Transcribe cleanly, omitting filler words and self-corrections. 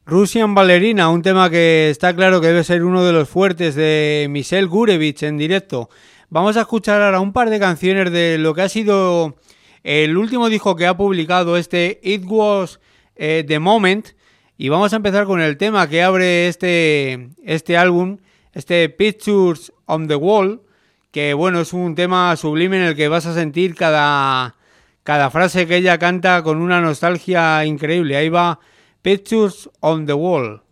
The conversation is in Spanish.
Russian Ballerina, un tema que está claro que debe ser uno de los fuertes de Michel Gurevich en directo. Vamos a escuchar ahora un par de canciones de lo que ha sido el último disco que ha publicado It Was The Moment, y vamos a empezar con el tema que abre este álbum, Pictures on the Wall, que bueno, es un tema sublime en el que vas a sentir cada frase que ella canta con una nostalgia increíble. Ahí va Pictures on the Wall.